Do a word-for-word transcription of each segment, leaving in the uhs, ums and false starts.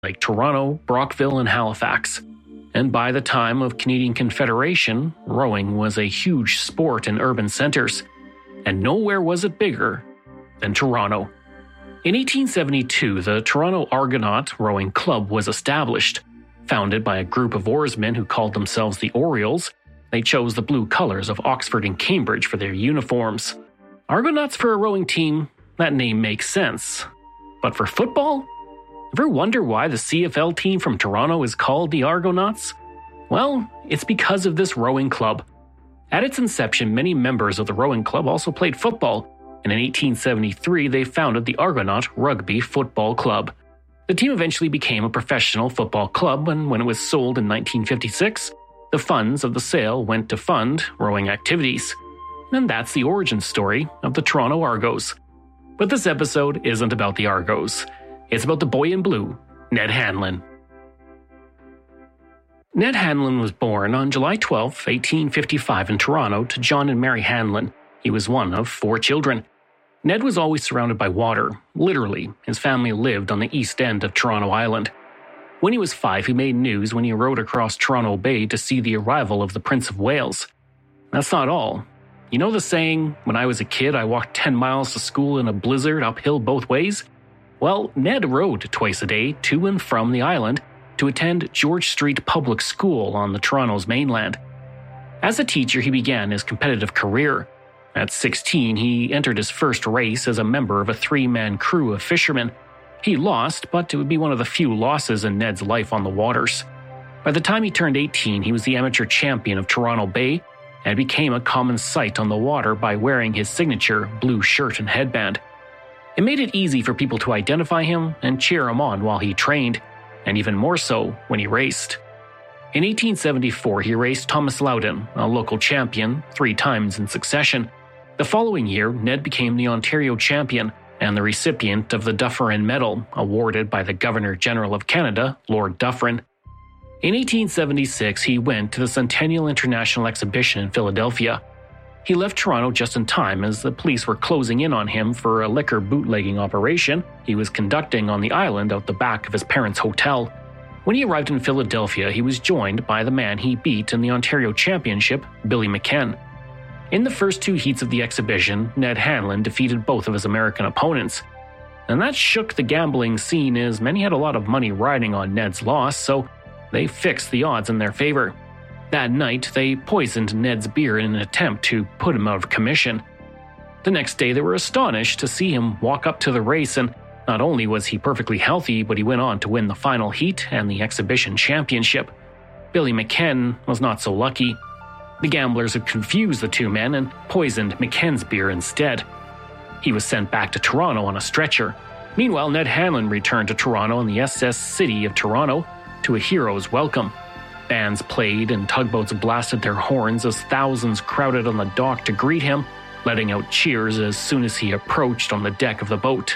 like Toronto, Brockville, and Halifax. And by the time of Canadian Confederation, rowing was a huge sport in urban centres, and nowhere was it bigger than Toronto. In eighteen seventy-two, the Toronto Argonaut Rowing Club was established. Founded by a group of oarsmen who called themselves the Orioles, they chose the blue colours of Oxford and Cambridge for their uniforms. Argonauts for a rowing team, that name makes sense. But for football? Ever wonder why the C F L team from Toronto is called the Argonauts? Well, it's because of this rowing club. At its inception, many members of the rowing club also played football, and in eighteen seventy-three they founded the Argonaut Rugby Football Club. The team eventually became a professional football club, and when it was sold in nineteen fifty-six, the funds of the sale went to fund rowing activities. And that's the origin story of the Toronto Argos. But this episode isn't about the Argos. It's about the boy in blue, Ned Hanlon. Ned Hanlon was born on July twelfth, eighteen fifty-five in Toronto to John and Mary Hanlon. He was one of four children. Ned was always surrounded by water. Literally, his family lived on the east end of Toronto Island. When he was five, he made news when he rowed across Toronto Bay to see the arrival of the Prince of Wales. That's not all. You know the saying, when I was a kid, I walked ten miles to school in a blizzard uphill both ways? Well, Ned rowed twice a day to and from the island to attend George Street Public School on the Toronto's mainland. As a teacher, he began his competitive career. At sixteen, he entered his first race as a member of a three-man crew of fishermen. He lost, but it would be one of the few losses in Ned's life on the waters. By the time he turned eighteen, he was the amateur champion of Toronto Bay and became a common sight on the water by wearing his signature blue shirt and headband. It made it easy for people to identify him and cheer him on while he trained, and even more so when he raced. In eighteen seventy-four, he raced Thomas Loudon, a local champion, three times in succession. The following year, Ned became the Ontario champion and the recipient of the Dufferin Medal, awarded by the Governor-General of Canada, Lord Dufferin. In eighteen seventy-six, he went to the Centennial International Exhibition in Philadelphia. He left Toronto just in time as the police were closing in on him for a liquor bootlegging operation he was conducting on the island out the back of his parents' hotel. When he arrived in Philadelphia, he was joined by the man he beat in the Ontario Championship, Billy McKen. In the first two heats of the exhibition, Ned Hanlon defeated both of his American opponents. And that shook the gambling scene as many had a lot of money riding on Ned's loss, so they fixed the odds in their favor. That night, they poisoned Ned's beer in an attempt to put him out of commission. The next day, they were astonished to see him walk up to the race, and not only was he perfectly healthy, but he went on to win the final heat and the exhibition championship. Billy McKen was not so lucky. The gamblers had confused the two men and poisoned McKen's beer instead. He was sent back to Toronto on a stretcher. Meanwhile, Ned Hanlon returned to Toronto on the S S City of Toronto to a hero's welcome. Bands played and tugboats blasted their horns as thousands crowded on the dock to greet him, letting out cheers as soon as he approached on the deck of the boat.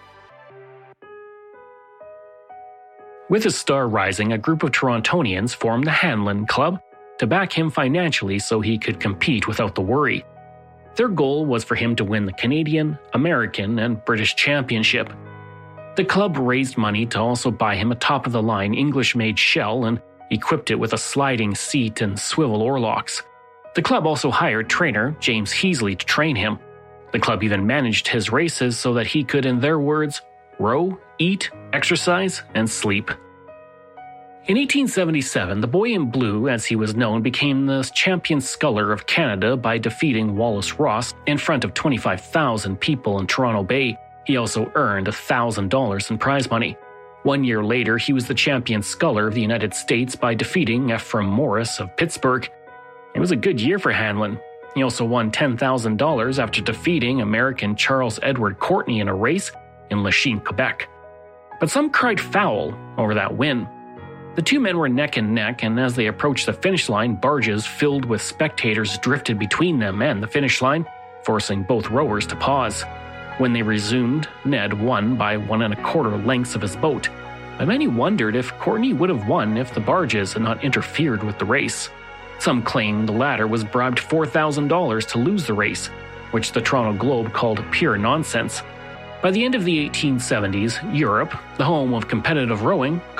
With his star rising, a group of Torontonians formed the Hanlon Club to back him financially so he could compete without the worry. Their goal was for him to win the Canadian, American, and British championship. The club raised money to also buy him a top-of-the-line English-made shell and equipped it with a sliding seat and swivel oarlocks. The club also hired trainer James Heasley to train him. The club even managed his races so that he could, in their words, row, eat, exercise, and sleep. In eighteen seventy-seven, the Boy in Blue, as he was known, became the champion sculler of Canada by defeating Wallace Ross in front of twenty-five thousand people in Toronto Bay. He also earned one thousand dollars in prize money. One year later, he was the champion sculler of the United States by defeating Ephraim Morris of Pittsburgh. It was a good year for Hanlon. He also won ten thousand dollars after defeating American Charles Edward Courtney in a race in Lachine, Quebec. But some cried foul over that win. The two men were neck and neck, and as they approached the finish line, barges filled with spectators drifted between them and the finish line, forcing both rowers to pause. When they resumed, Ned won by one and a quarter lengths of his boat, but many wondered if Courtney would have won if the barges had not interfered with the race. Some claimed the latter was bribed four thousand dollars to lose the race, which the Toronto Globe called pure nonsense. By the end of the eighteen seventies, Europe, the home of competitive rowing,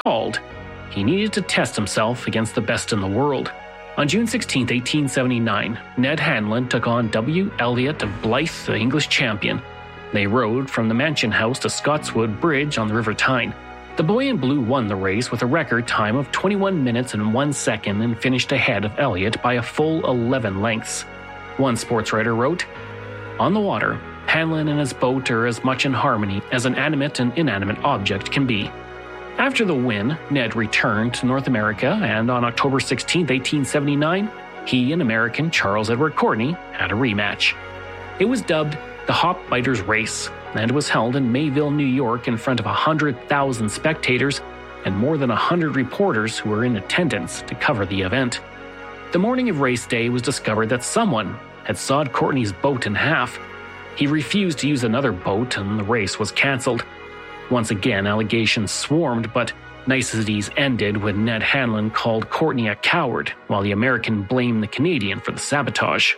called. He needed to test himself against the best in the world. On June sixteenth, eighteen seventy-nine, Ned Hanlon took on W. Elliott of Blyth, the English champion. They rode from the Mansion House to Scotswood Bridge on the River Tyne. The boy in blue won the race with a record time of twenty-one minutes and one second and finished ahead of Elliott by a full eleven lengths. One sports writer wrote, "On the water, Hanlon and his boat are as much in harmony as an animate and inanimate object can be." After the win, Ned returned to North America, and on October sixteenth, eighteen seventy-nine, he and American Charles Edward Courtney had a rematch. It was dubbed the Hop Biters Race, and was held in Mayville, New York in front of one hundred thousand spectators and more than one hundred reporters who were in attendance to cover the event. The morning of race day, it was discovered that someone had sawed Courtney's boat in half. He refused to use another boat and the race was cancelled. Once again, allegations swarmed, but niceties ended when Ned Hanlon called Courtney a coward, while the American blamed the Canadian for the sabotage.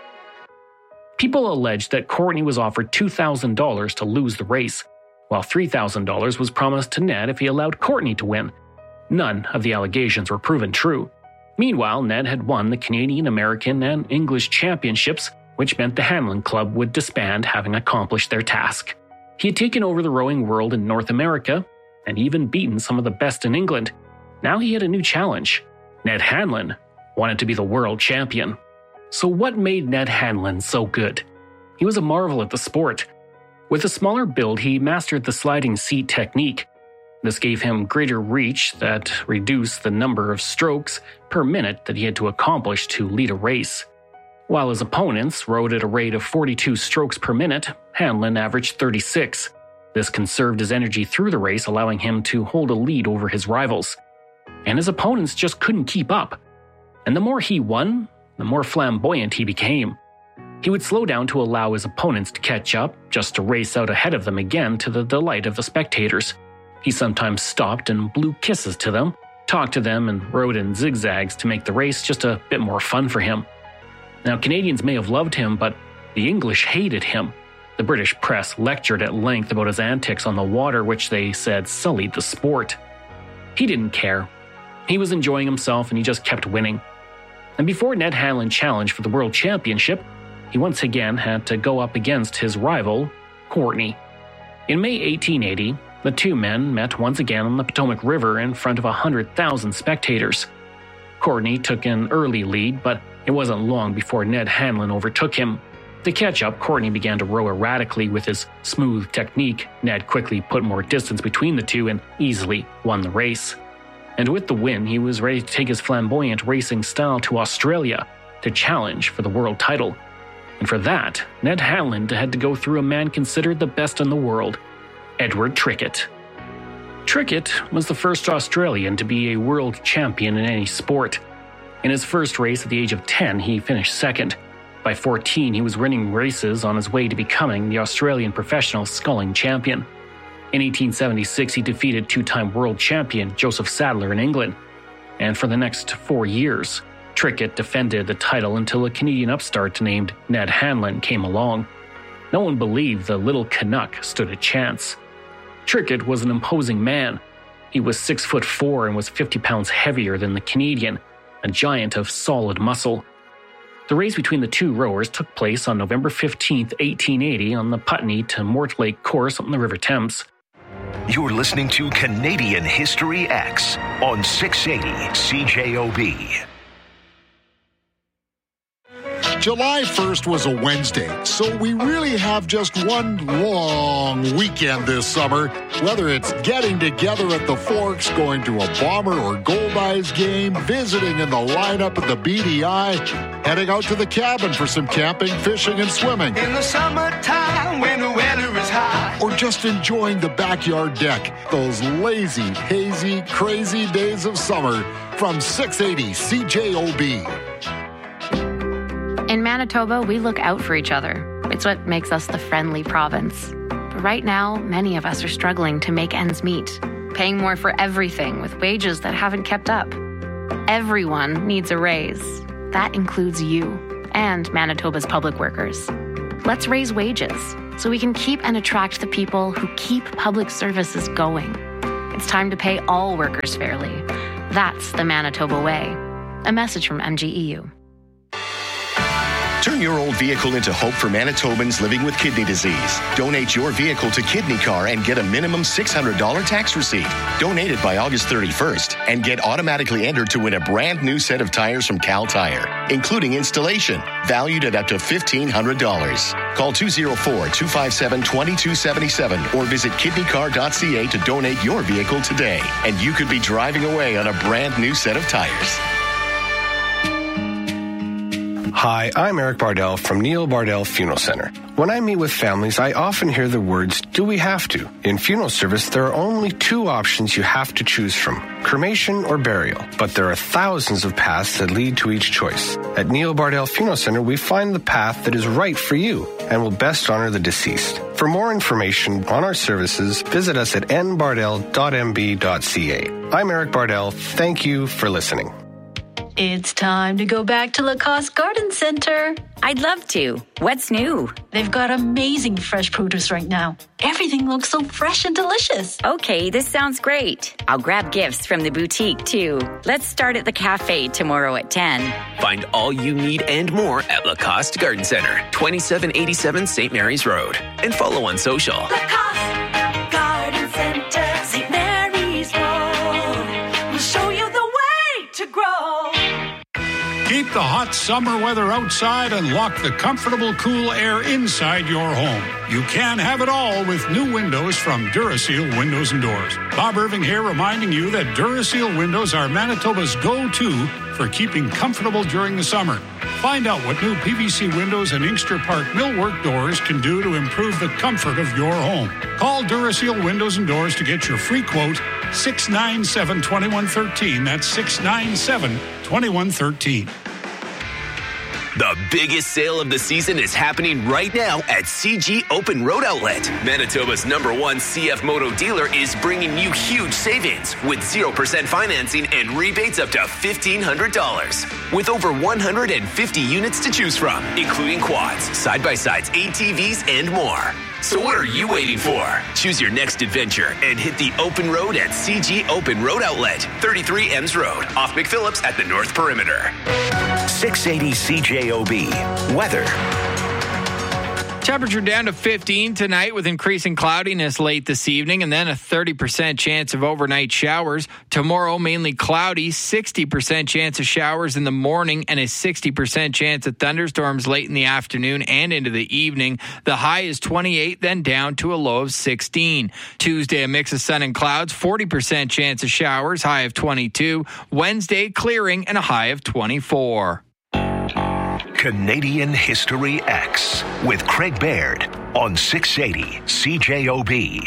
People alleged that Courtney was offered two thousand dollars to lose the race, while three thousand dollars was promised to Ned if he allowed Courtney to win. None of the allegations were proven true. Meanwhile, Ned had won the Canadian, American, and English championships, which meant the Hanlon Club would disband, having accomplished their task. He had taken over the rowing world in North America, and even beaten some of the best in England. Now he had a new challenge. Ned Hanlon wanted to be the world champion. So what made Ned Hanlon so good? He was a marvel at the sport. With a smaller build, he mastered the sliding seat technique. This gave him greater reach that reduced the number of strokes per minute that he had to accomplish to lead a race. While his opponents rode at a rate of forty-two strokes per minute, Hanlon averaged thirty-six. This conserved his energy through the race, allowing him to hold a lead over his rivals. And his opponents just couldn't keep up. And the more he won, the more flamboyant he became. He would slow down to allow his opponents to catch up, just to race out ahead of them again to the delight of the spectators. He sometimes stopped and blew kisses to them, talked to them, and rode in zigzags to make the race just a bit more fun for him. Now, Canadians may have loved him, but the English hated him. The British press lectured at length about his antics on the water, which they said sullied the sport. He didn't care. He was enjoying himself and he just kept winning. And before Ned Hanlon challenged for the World Championship, he once again had to go up against his rival, Courtney. In May eighteen eighty, the two men met once again on the Potomac River in front of one hundred thousand spectators. Courtney took an early lead, but it wasn't long before Ned Hanlon overtook him. To catch up, Courtney began to row erratically with his smooth technique. Ned quickly put more distance between the two and easily won the race. And with the win, he was ready to take his flamboyant racing style to Australia to challenge for the world title. And for that, Ned Hanlon had to go through a man considered the best in the world, Edward Trickett. Trickett was the first Australian to be a world champion in any sport. In his first race at the age of ten, he finished second. By fourteen, he was winning races on his way to becoming the Australian professional sculling champion. In eighteen seventy-six, he defeated two-time world champion Joseph Sadler in England. And for the next four years, Trickett defended the title until a Canadian upstart named Ned Hanlon came along. No one believed the little Canuck stood a chance. Trickett was an imposing man. He was six foot four and was fifty pounds heavier than the Canadian, a giant of solid muscle. The race between the two rowers took place on November fifteenth, eighteen eighty on the Putney to Mortlake course on the River Thames. You're listening to Canadian History X on six eighty C J O B. July first was a Wednesday, so we really have just one long weekend this summer. Whether it's getting together at the Forks, going to a Bomber or Goldeyes game, visiting in the lineup at the B D I, heading out to the cabin for some camping, fishing, and swimming. In the summertime when the weather is high. Or just enjoying the backyard deck. Those lazy, hazy, crazy days of summer from six eighty C J O B. In Manitoba, we look out for each other. It's what makes us the friendly province. But right now, many of us are struggling to make ends meet, paying more for everything with wages that haven't kept up. Everyone needs a raise. That includes you and Manitoba's public workers. Let's raise wages so we can keep and attract the people who keep public services going. It's time to pay all workers fairly. That's the Manitoba way. A message from M G E U. Turn your old vehicle into hope for Manitobans living with kidney disease. Donate your vehicle to Kidney Car and get a minimum six hundred dollars tax receipt. Donate it by August thirty-first and get automatically entered to win a brand new set of tires from Cal Tire, including installation, valued at up to fifteen hundred dollars. Call two oh four, two five seven, two two seven seven or visit kidney car dot c a to donate your vehicle today. And you could be driving away on a brand new set of tires. Hi, I'm Eric Bardell from Neil Bardell Funeral Center. When I meet with families, I often hear the words, do we have to? In funeral service, there are only two options you have to choose from, cremation or burial. But there are thousands of paths that lead to each choice. At Neil Bardell Funeral Center, we find the path that is right for you and will best honor the deceased. For more information on our services, visit us at n bardell dot m b dot c a. I'm Eric Bardell. Thank you for listening. It's time to go back to Lacoste Garden Center. I'd love to. What's new? They've got amazing fresh produce right now. Everything looks so fresh and delicious. Okay, this sounds great. I'll grab gifts from the boutique, too. Let's start at the cafe tomorrow at ten. Find all you need and more at Lacoste Garden Center, twenty-seven eighty-seven Saint Mary's Road. And follow on social. Lacoste Garden Center, Saint Mary's Road. We'll show you the way to grow. Keep the hot summer weather outside and lock the comfortable, cool air inside your home. You can have it all with new windows from Duraseal Windows and Doors. Bob Irving here reminding you that Duraseal windows are Manitoba's go-to for keeping comfortable during the summer. Find out what new P V C windows and Inkster Park millwork doors can do to improve the comfort of your home. Call Duraseal Windows and Doors to get your free quote, six nine seven, two one one three. That's six nine seven, two one one three. The biggest sale of the season is happening right now at C G Open Road Outlet. Manitoba's number one C F Moto dealer is bringing you huge savings with zero percent financing and rebates up to fifteen hundred dollars. With over one hundred fifty units to choose from, including quads, side-by-sides, A T Vs, and more. So what are you waiting for? Choose your next adventure and hit the open road at C G Open Road Outlet, thirty-three Ems Road, off McPhillips at the North Perimeter. six eighty C J O B. Weather. Temperature down to fifteen tonight with increasing cloudiness late this evening and then a thirty percent chance of overnight showers. Tomorrow, mainly cloudy, sixty percent chance of showers in the morning and a sixty percent chance of thunderstorms late in the afternoon and into the evening. The high is twenty-eight, then down to a low of sixteen. Tuesday, a mix of sun and clouds, forty percent chance of showers, high of twenty-two. Wednesday, clearing and a high of twenty-four. Canadian History X with Craig Baird on six eighty C J O B.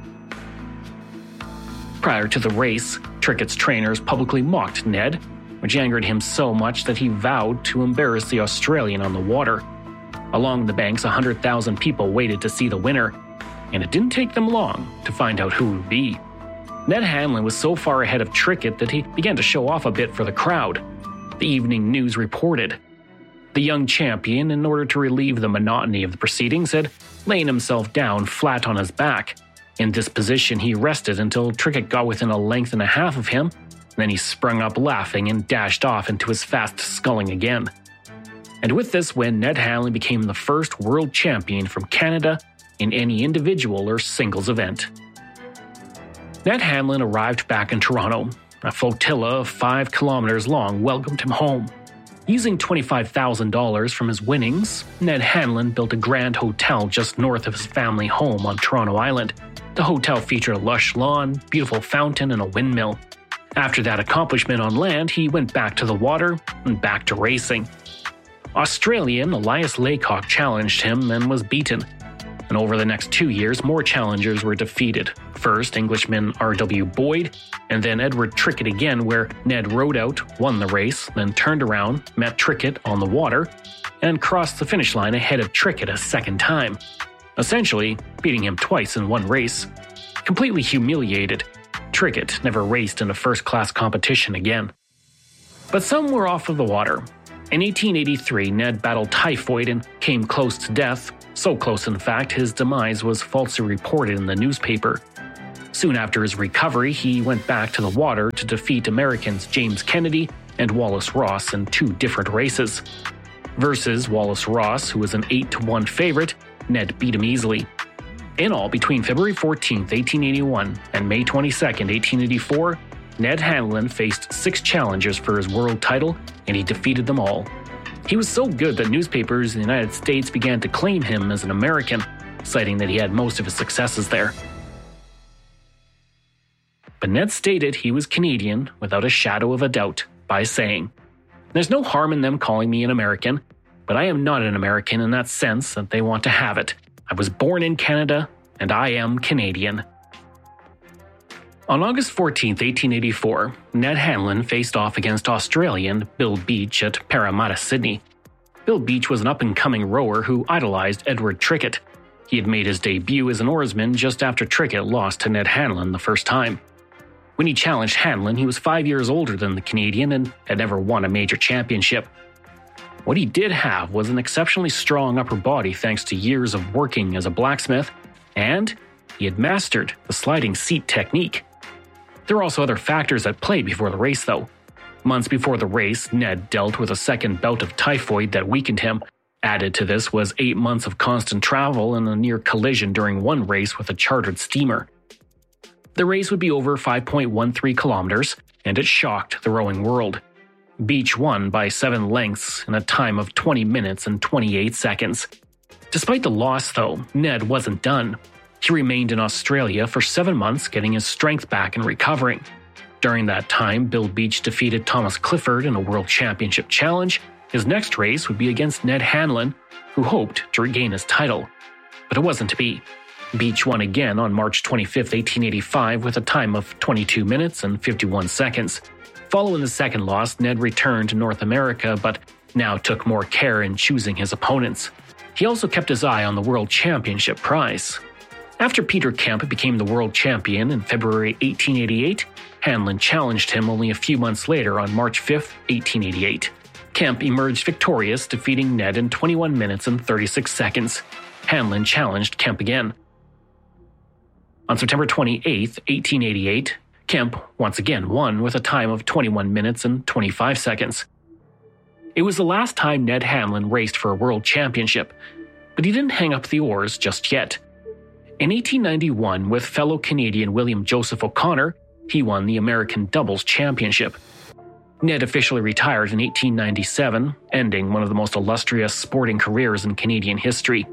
Prior to the race, Trickett's trainers publicly mocked Ned, which angered him so much that he vowed to embarrass the Australian on the water. Along the banks, one hundred thousand people waited to see the winner, and it didn't take them long to find out who it would be. Ned Hanlon was so far ahead of Trickett that he began to show off a bit for the crowd. The Evening News reported. The young champion, in order to relieve the monotony of the proceedings, had lain himself down flat on his back. In this position, he rested until Trickett got within a length and a half of him. Then he sprung up laughing and dashed off into his fast sculling again. And with this win, Ned Hanlon became the first world champion from Canada in any individual or singles event. Ned Hanlon arrived back in Toronto. A flotilla of five kilometers long welcomed him home. Using twenty-five thousand dollars from his winnings, Ned Hanlon built a grand hotel just north of his family home on Toronto Island. The hotel featured a lush lawn, beautiful fountain, and a windmill. After that accomplishment on land, he went back to the water and back to racing. Australian Elias Laycock challenged him and was beaten. And over the next two years, more challengers were defeated. First, Englishman R W Boyd, and then Edward Trickett again, where Ned rode out, won the race, then turned around, met Trickett on the water, and crossed the finish line ahead of Trickett a second time, essentially beating him twice in one race. Completely humiliated, Trickett never raced in a first-class competition again. But some were off of the water. In eighteen eighty-three, Ned battled typhoid and came close to death, so close in fact his demise was falsely reported in the newspaper. Soon after his recovery, he went back to the water to defeat Americans James Kennedy and Wallace Ross in two different races. Versus Wallace Ross, who was an eight to one favorite, Ned beat him easily. In all, between February fourteenth, eighteen eighty-one and May twenty-second, eighteen eighty-four, Ned Hanlon faced six challengers for his world title, and he defeated them all. He was so good that newspapers in the United States began to claim him as an American, citing that he had most of his successes there. But Ned stated he was Canadian without a shadow of a doubt by saying, "There's no harm in them calling me an American, but I am not an American in that sense that they want to have it. I was born in Canada, and I am Canadian." On August fourteenth, eighteen eighty-four, Ned Hanlon faced off against Australian Bill Beach at Parramatta, Sydney. Bill Beach was an up-and-coming rower who idolized Edward Trickett. He had made his debut as an oarsman just after Trickett lost to Ned Hanlon the first time. When he challenged Hanlon, he was five years older than the Canadian and had never won a major championship. What he did have was an exceptionally strong upper body thanks to years of working as a blacksmith, and he had mastered the sliding seat technique. There were also other factors at play before the race, though. Months before the race, Ned dealt with a second bout of typhoid that weakened him. Added to this was eight months of constant travel and a near collision during one race with a chartered steamer. The race would be over five point one three kilometers, and it shocked the rowing world. Beach won by seven lengths in a time of twenty minutes and twenty-eight seconds. Despite the loss, though, Ned wasn't done. He remained in Australia for seven months, getting his strength back and recovering. During that time, Bill Beach defeated Thomas Clifford in a World Championship challenge. His next race would be against Ned Hanlon, who hoped to regain his title. But it wasn't to be. Beach won again on March twenty-fifth, eighteen eighty-five with a time of twenty-two minutes and fifty-one seconds. Following the second loss, Ned returned to North America, but now took more care in choosing his opponents. He also kept his eye on the World Championship prize. After Peter Kemp became the world champion in February eighteen eighty-eight, Hanlon challenged him only a few months later on March fifth, eighteen eighty-eight. Kemp emerged victorious, defeating Ned in twenty-one minutes and thirty-six seconds. Hanlon challenged Kemp again. On September twenty-eighth, eighteen eighty-eight, Kemp once again won with a time of twenty-one minutes and twenty-five seconds. It was the last time Ned Hanlon raced for a world championship, but he didn't hang up the oars just yet. In eighteen ninety-one, with fellow Canadian William Joseph O'Connor, he won the American Doubles Championship. Ned officially retired in eighteen ninety-seven, ending one of the most illustrious sporting careers in Canadian history.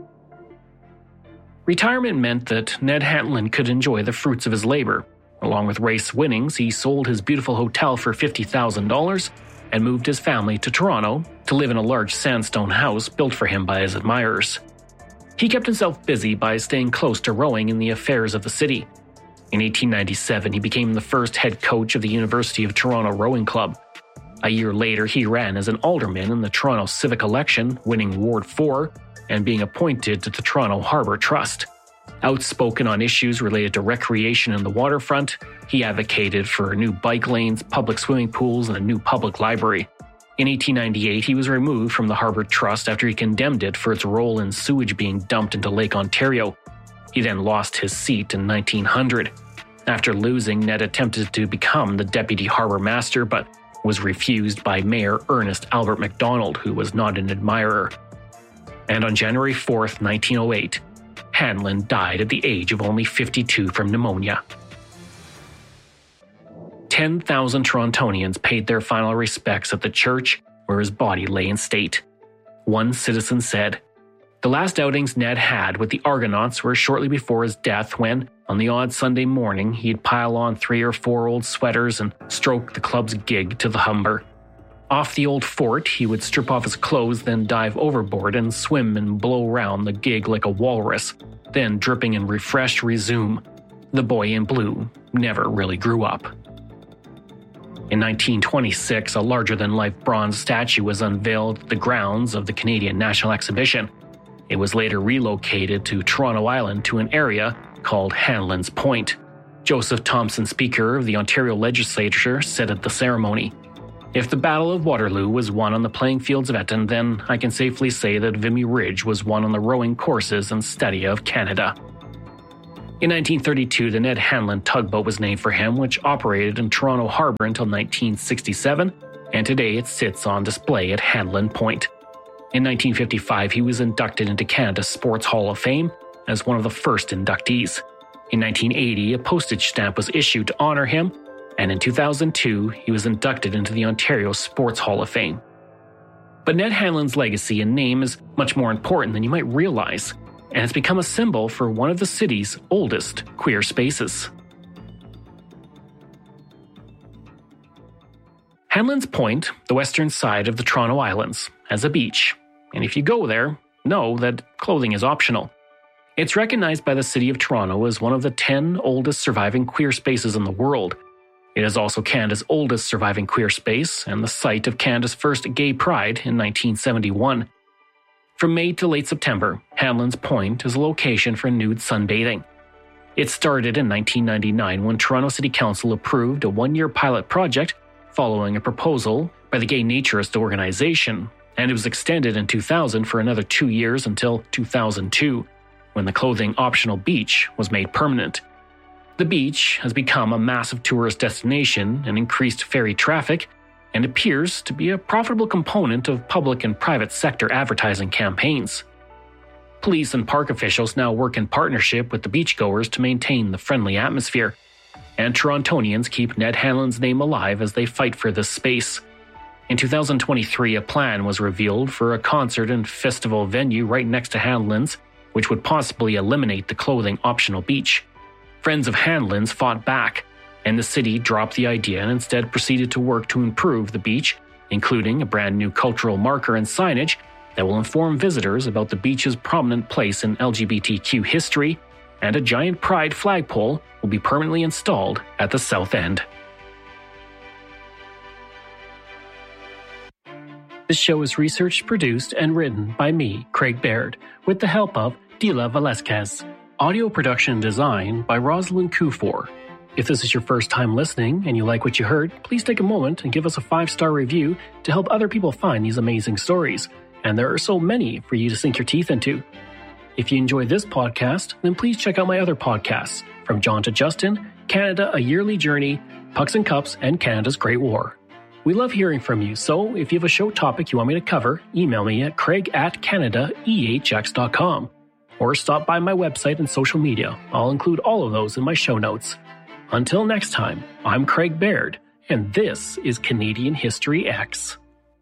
Retirement meant that Ned Hanlon could enjoy the fruits of his labor. Along with race winnings, he sold his beautiful hotel for fifty thousand dollars and moved his family to Toronto to live in a large sandstone house built for him by his admirers. He kept himself busy by staying close to rowing in the affairs of the city. In eighteen ninety-seven, he became the first head coach of the University of Toronto Rowing Club. A year later, he ran as an alderman in the Toronto civic election, winning Ward four and being appointed to the Toronto Harbour Trust. Outspoken on issues related to recreation and the waterfront, he advocated for new bike lanes, public swimming pools, and a new public library. In eighteen ninety-eight, he was removed from the Harbour Trust after he condemned it for its role in sewage being dumped into Lake Ontario. He then lost his seat in nineteen hundred. After losing, Ned attempted to become the deputy harbour master, but was refused by Mayor Ernest Albert MacDonald, who was not an admirer. And on January fourth, nineteen oh eight, Hanlon died at the age of only fifty-two from pneumonia. ten thousand Torontonians paid their final respects at the church where his body lay in state. One citizen said, "The last outings Ned had with the Argonauts were shortly before his death when, on the odd Sunday morning, he'd pile on three or four old sweaters and stroke the club's gig to the Humber. Off the old fort, he would strip off his clothes, then dive overboard and swim and blow round the gig like a walrus, then, dripping and refreshed, resume. The boy in blue never really grew up." In nineteen twenty-six, a larger-than-life bronze statue was unveiled at the grounds of the Canadian National Exhibition. It was later relocated to Toronto Island to an area called Hanlon's Point. Joseph Thompson, Speaker of the Ontario Legislature, said at the ceremony, "If the Battle of Waterloo was won on the playing fields of Eton, then I can safely say that Vimy Ridge was won on the rowing courses and Stadia of Canada." In nineteen thirty-two, the Ned Hanlon tugboat was named for him, which operated in Toronto Harbour until nineteen sixty-seven, and today it sits on display at Hanlon Point. In nineteen fifty-five, he was inducted into Canada's Sports Hall of Fame as one of the first inductees. In nineteen eighty, a postage stamp was issued to honor him, and in two thousand two, he was inducted into the Ontario Sports Hall of Fame. But Ned Hanlon's legacy and name is much more important than you might realize, and has become a symbol for one of the city's oldest queer spaces. Hanlon's Point, the western side of the Toronto Islands, has a beach, and if you go there, know that clothing is optional. It's recognized by the City of Toronto as one of the ten oldest surviving queer spaces in the world. It is also Canada's oldest surviving queer space and the site of Canada's first gay pride in nineteen seventy-one. From May to late September, Hanlon's Point is a location for nude sunbathing. It started in nineteen ninety-nine when Toronto City Council approved a one-year pilot project following a proposal by the Gay Naturist organization, and it was extended in two thousand for another two years until two thousand two, when the clothing-optional beach was made permanent. The beach has become a massive tourist destination and increased ferry traffic, and appears to be a profitable component of public and private sector advertising campaigns. Police and park officials now work in partnership with the beachgoers to maintain the friendly atmosphere, and Torontonians keep Ned Hanlon's name alive as they fight for this space. In two thousand twenty-three, a plan was revealed for a concert and festival venue right next to Hanlon's, which would possibly eliminate the clothing-optional beach. Friends of Hanlon's fought back, and the city dropped the idea and instead proceeded to work to improve the beach, including a brand new cultural marker and signage that will inform visitors about the beach's prominent place in L G B T Q history, and a giant pride flagpole will be permanently installed at the south end. This show is researched, produced, and written by me, Craig Baird, with the help of Dila Velasquez. Audio production and design by Rosalind Kufor. If this is your first time listening and you like what you heard, please take a moment and give us a five-star review to help other people find these amazing stories. And there are so many for you to sink your teeth into. If you enjoy this podcast, then please check out my other podcasts, From John to Justin, Canada, A Yearly Journey, Pucks and Cups, and Canada's Great War. We love hearing from you, so if you have a show topic you want me to cover, email me at craig at canada e h x dot com. Or stop by my website and social media. I'll include all of those in my show notes. Until next time, I'm Craig Baird, and this is Canadian History X.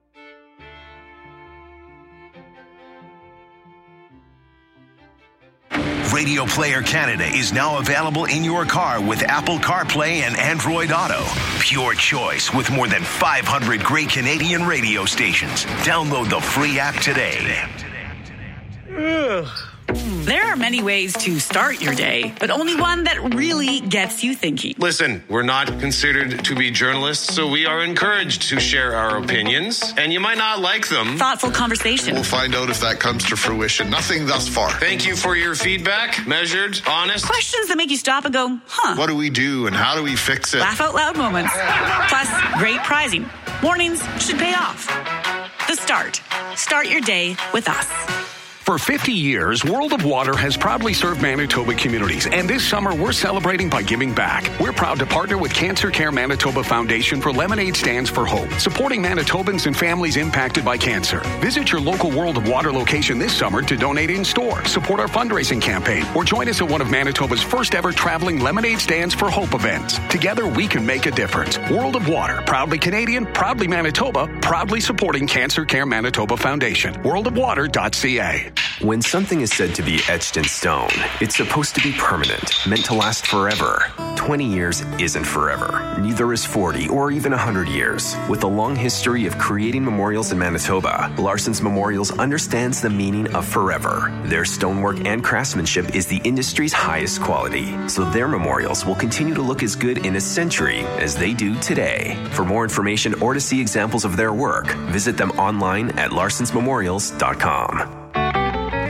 Radio Player Canada is now available in your car with Apple CarPlay and Android Auto. Pure choice with more than five hundred great Canadian radio stations. Download the free app today. Ugh. There are many ways to start your day, but only one that really gets you thinking. Listen, we're not considered to be journalists, so we are encouraged to share our opinions, and you might not like them. Thoughtful conversation. We'll find out if that comes to fruition. Nothing thus far. Thank you for your feedback. Measured, honest. Questions that make you stop and go, huh. What do we do and how do we fix it? Laugh out loud moments. Plus, great prizing. Mornings should pay off. The Start. Start your day with us. For fifty years, World of Water has proudly served Manitoba communities, and this summer we're celebrating by giving back. We're proud to partner with Cancer Care Manitoba Foundation for Lemonade Stands for Hope, supporting Manitobans and families impacted by cancer. Visit your local World of Water location this summer to donate in store, support our fundraising campaign, or join us at one of Manitoba's first ever traveling Lemonade Stands for Hope events. Together we can make a difference. World of Water, proudly Canadian, proudly Manitoba, proudly supporting Cancer Care Manitoba Foundation. world of water dot c a. When something is said to be etched in stone, it's supposed to be permanent, meant to last forever. twenty years isn't forever. Neither is forty or even one hundred years. With a long history of creating memorials in Manitoba, Larson's Memorials understands the meaning of forever. Their stonework and craftsmanship is the industry's highest quality, so their memorials will continue to look as good in a century as they do today. For more information or to see examples of their work, visit them online at larsons memorials dot com.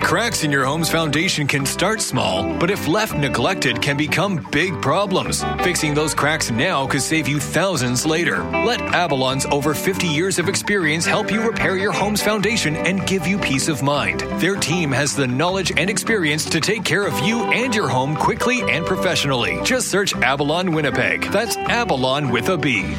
Cracks in your home's foundation can start small, but if left neglected, can become big problems. Fixing those cracks now could save you thousands later. Let Avalon's over fifty years of experience help you repair your home's foundation and give you peace of mind. Their team has the knowledge and experience to take care of you and your home quickly and professionally. Just search Avalon Winnipeg. That's Avalon with a B.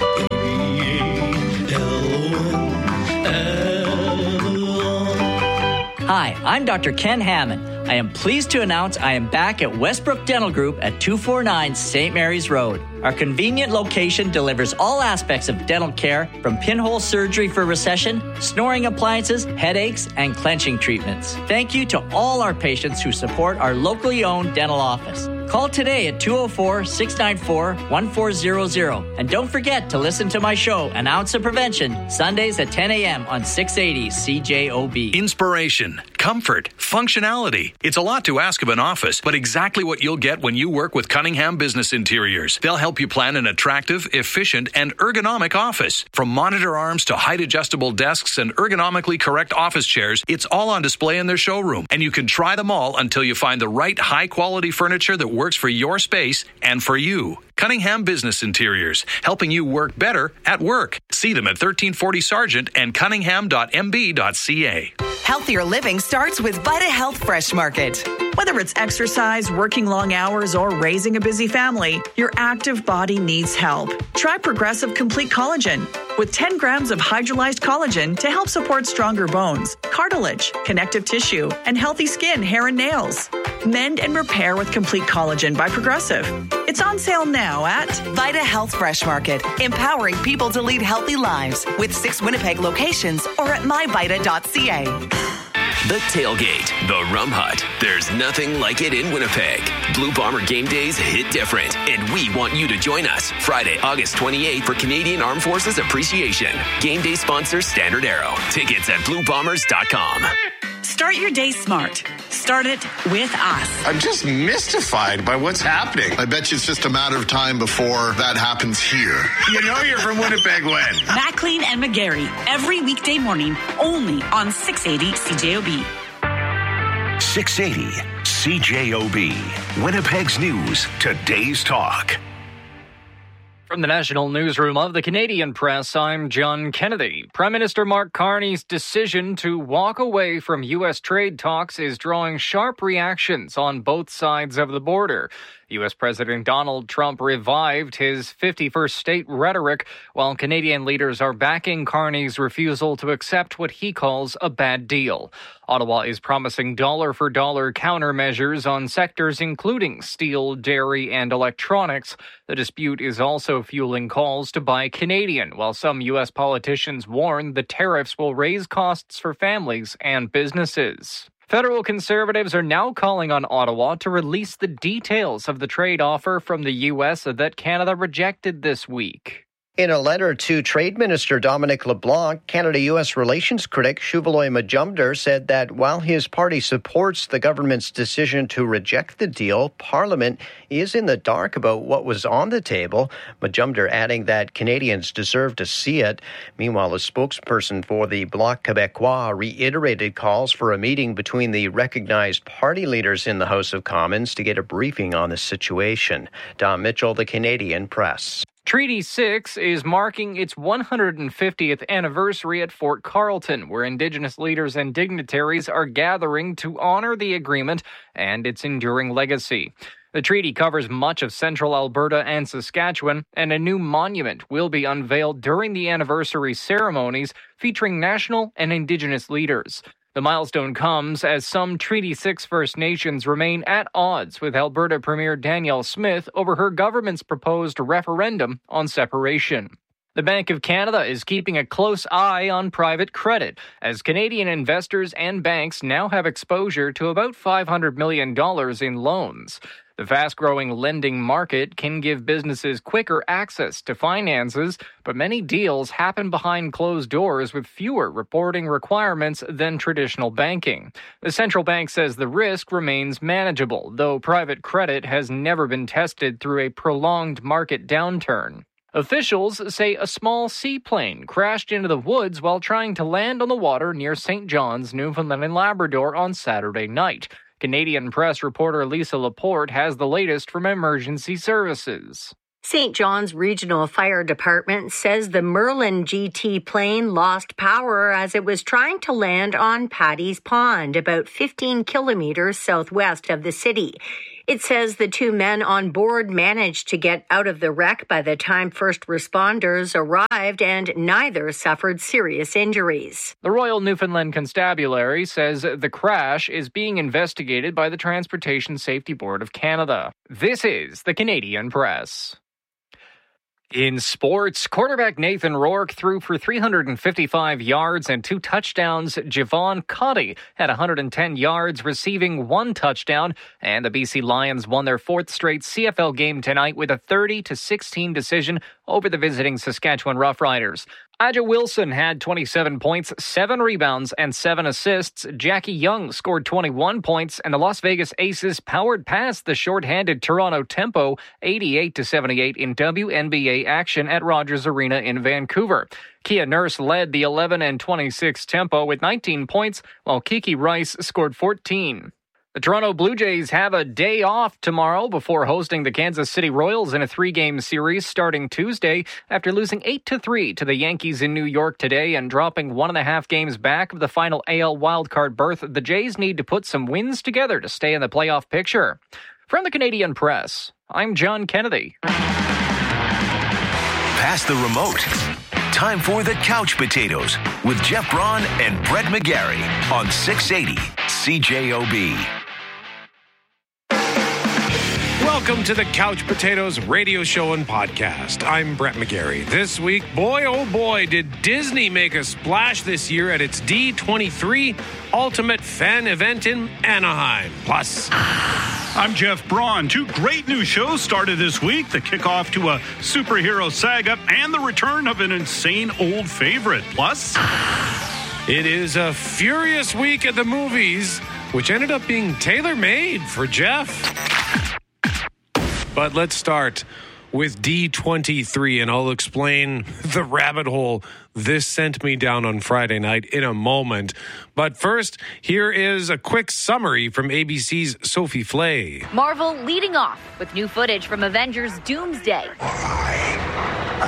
Hi, I'm Doctor Ken Hammond. I am pleased to announce I am back at Westbrook Dental Group at two forty-nine Saint Mary's Road. Our convenient location delivers all aspects of dental care, from pinhole surgery for recession, snoring appliances, headaches, and clenching treatments. Thank you to all our patients who support our locally owned dental office. Call today at two oh four, six nine four, one four zero zero. And don't forget to listen to my show, An Ounce of Prevention, Sundays at ten a.m. on six eighty C J O B. Inspiration, comfort, functionality. It's a lot to ask of an office, but exactly what you'll get when you work with Cunningham Business Interiors. They'll help you plan an attractive, efficient, and ergonomic office. From monitor arms to height-adjustable desks and ergonomically correct office chairs, it's all on display in their showroom. And you can try them all until you find the right high-quality furniture that works for your space and for you. Cunningham Business Interiors, helping you work better at work. See them at thirteen forty Sargent and cunningham dot m b dot c a. Healthier living starts with Vita Health Fresh Market. Whether it's exercise, working long hours, or raising a busy family, your active body needs help. Try Progressive Complete Collagen with ten grams of hydrolyzed collagen to help support stronger bones, cartilage, connective tissue, and healthy skin, hair, and nails. Mend and repair with Complete Collagen by Progressive. It's on sale now at Vita Health Fresh Market, empowering people to lead healthy lives with six Winnipeg locations or at my vita dot c a. The Tailgate, the Rum Hut. There's nothing like it in Winnipeg. Blue Bomber game days hit different, and we want you to join us Friday, August twenty-eighth for Canadian Armed Forces Appreciation. Game day sponsor Standard Arrow. Tickets at blue bombers dot com. Start your day smart. Start it with us. I'm just mystified by what's happening. I bet you it's just a matter of time before that happens here. You know you're from Winnipeg when? Maclean and McGarry, every weekday morning, only on six eighty C J O B. six eighty C J O B. Winnipeg's News, today's talk. From the National Newsroom of the Canadian Press, I'm John Kennedy. Prime Minister Mark Carney's decision to walk away from U S trade talks is drawing sharp reactions on both sides of the border. U S President Donald Trump revived his fifty-first state rhetoric, while Canadian leaders are backing Carney's refusal to accept what he calls a bad deal. Ottawa is promising dollar-for-dollar countermeasures on sectors including steel, dairy, and electronics. The dispute is also fueling calls to buy Canadian, while some U S politicians warn the tariffs will raise costs for families and businesses. Federal Conservatives are now calling on Ottawa to release the details of the trade offer from the U S that Canada rejected this week. In a letter to Trade Minister Dominic LeBlanc, Canada-U S relations critic Shuvaloy Majumdar said that while his party supports the government's decision to reject the deal, Parliament is in the dark about what was on the table, Majumdar adding that Canadians deserve to see it. Meanwhile, a spokesperson for the Bloc Québécois reiterated calls for a meeting between the recognized party leaders in the House of Commons to get a briefing on the situation. Don Mitchell, The Canadian Press. Treaty six is marking its one hundred fiftieth anniversary at Fort Carlton, where Indigenous leaders and dignitaries are gathering to honor the agreement and its enduring legacy. The treaty covers much of central Alberta and Saskatchewan, and a new monument will be unveiled during the anniversary ceremonies featuring national and Indigenous leaders. The milestone comes as some Treaty six First Nations remain at odds with Alberta Premier Danielle Smith over her government's proposed referendum on separation. The Bank of Canada is keeping a close eye on private credit, as Canadian investors and banks now have exposure to about five hundred million dollars in loans. The fast-growing lending market can give businesses quicker access to finances, but many deals happen behind closed doors with fewer reporting requirements than traditional banking. The central bank says the risk remains manageable, though private credit has never been tested through a prolonged market downturn. Officials say a small seaplane crashed into the woods while trying to land on the water near Saint John's, Newfoundland and Labrador on Saturday night. Canadian Press reporter Lisa Laporte has the latest from emergency services. Saint John's Regional Fire Department says the Merlin G T plane lost power as it was trying to land on Paddy's Pond, about fifteen kilometers southwest of the city. It says the two men on board managed to get out of the wreck by the time first responders arrived, and neither suffered serious injuries. The Royal Newfoundland Constabulary says the crash is being investigated by the Transportation Safety Board of Canada. This is the Canadian Press. In sports, quarterback Nathan Rourke threw for three hundred fifty-five yards and two touchdowns. Javon Cotty had one hundred ten yards, receiving one touchdown. And the B C Lions won their fourth straight C F L game tonight with a thirty to sixteen decision over the visiting Saskatchewan Roughriders. Aja Wilson had twenty-seven points, seven rebounds, and seven assists. Jackie Young scored twenty-one points, and the Las Vegas Aces powered past the shorthanded Toronto Tempo eighty-eight to seventy-eight in W N B A action at Rogers Arena in Vancouver. Kia Nurse led the eleven and twenty-six Tempo with nineteen points, while Kiki Rice scored fourteen. The Toronto Blue Jays have a day off tomorrow before hosting the Kansas City Royals in a three-game series starting Tuesday after losing eight to three to the Yankees in New York today and dropping one and a half games back of the final A L wildcard berth. The Jays need to put some wins together to stay in the playoff picture. From the Canadian Press, I'm John Kennedy. Pass the remote. Time for the Couch Potatoes with Jeff Braun and Brett McGarry on six eighty C J O B. Welcome to the Couch Potatoes radio show and podcast. I'm Brett McGarry. This week, boy, oh boy, did Disney make a splash this year at its D twenty-three Ultimate Fan Event in Anaheim. Plus, I'm Jeff Braun. Two great new shows started this week, the kickoff to a superhero saga and the return of an insane old favorite. Plus, it is a furious week at the movies, which ended up being tailor-made for Jeff. But let's start with D twenty-three, and I'll explain the rabbit hole this sent me down on Friday night in a moment. But first, here is a quick summary from A B C's Sophie Flay. Marvel leading off with new footage from Avengers Doomsday. I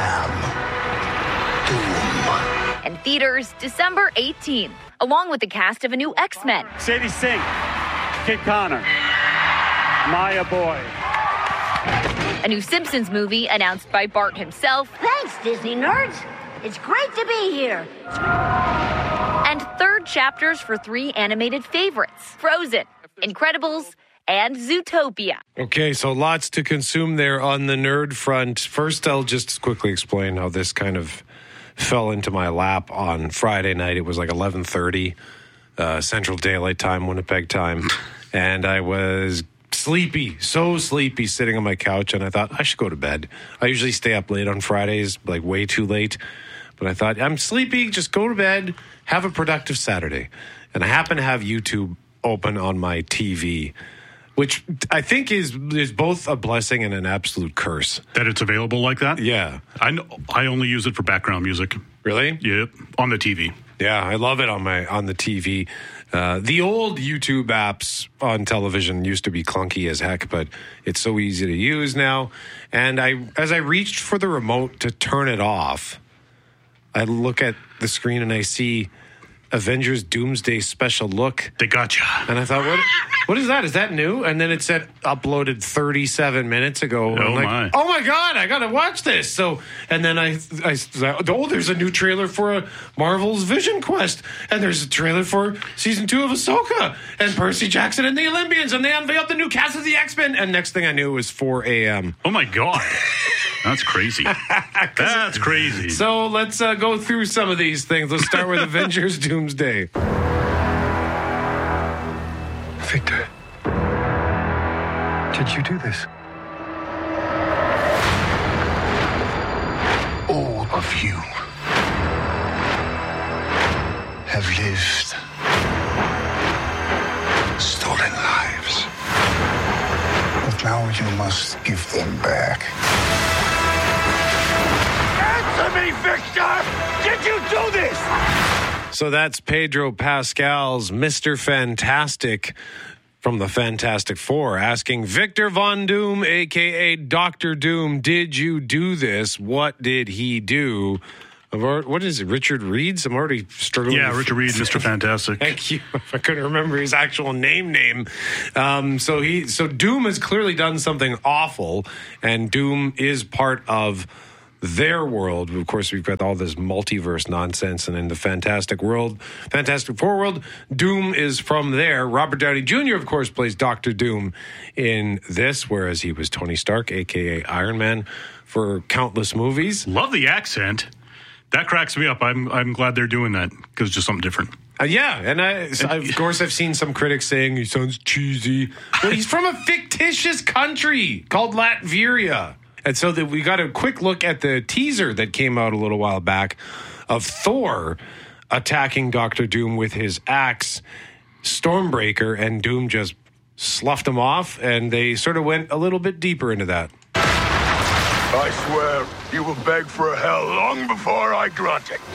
am Doom. And theaters December eighteenth, along with the cast of a new X-Men. Sadie Sink, Kid Connor, Maya Boy. A new Simpsons movie announced by Bart himself. Thanks, Disney nerds. It's great to be here. And third chapters for three animated favorites: Frozen, Incredibles, and Zootopia. Okay, so lots to consume there on the nerd front. First, I'll just quickly explain how this kind of fell into my lap on Friday night. It was like eleven thirty uh, Central Daylight Time, Winnipeg time, and I was sleepy, so sleepy, sitting on my couch, and I thought I should go to bed. I usually stay up late on Fridays, like way too late, but I thought, I'm sleepy, just go to bed, have a productive Saturday. And I happen to have YouTube open on my T V, which I think is is both a blessing and an absolute curse. That it's available like that? Yeah. I know, I only use it for background music. Really? Yep, on the T V. Yeah, I love it on my on the T V. Uh, the old YouTube apps on television used to be clunky as heck, but it's so easy to use now. And I, as I reached for the remote to turn it off, I look at the screen and I see Avengers Doomsday Special Look. They got you. And I thought, what what is that? Is that new? And then it said uploaded thirty-seven minutes ago. Oh, I'm like, my. Oh, my God, I got to watch this. So, and then I, I, oh, there's a new trailer for a Marvel's Vision Quest. And there's a trailer for season two of Ahsoka and Percy Jackson and the Olympians. And they unveiled the new cast of the X-Men. And next thing I knew, it was four a.m. Oh, my God. That's crazy. That's crazy. So let's uh, go through some of these things. Let's start with Avengers Doomsday. Victor, did you do this? All of you have lived, stolen lives. But now you must give them back. to me, Victor! Did you do this? So that's Pedro Pascal's Mister Fantastic from the Fantastic Four, asking Victor Von Doom, a k a. Doctor Doom, did you do this? What did he do? What is it, Richard Reed? I'm already struggling. Yeah, with Richard Reed, Mister Fantastic. Thank you. I couldn't remember his actual name name. Um, so he, so Doom has clearly done something awful, and Doom is part of their world. Of course, we've got all this multiverse nonsense, and in the Fantastic World, Fantastic Four world, Doom is from there. Robert Downey Junior, of course, plays Doctor Doom in this, whereas he was Tony Stark, a k a. Iron Man, for countless movies. Love the accent. That cracks me up. I'm I'm glad they're doing that because it's just something different. Uh, yeah, and I, so I, of course I've seen some critics saying he sounds cheesy. Well, he's from a fictitious country called Latveria. And so that we got a quick look at the teaser that came out a little while back of Thor attacking Doctor Doom with his axe, Stormbreaker, and Doom just sloughed him off, and they sort of went a little bit deeper into that. I swear, you will beg for a hell long before I grant it.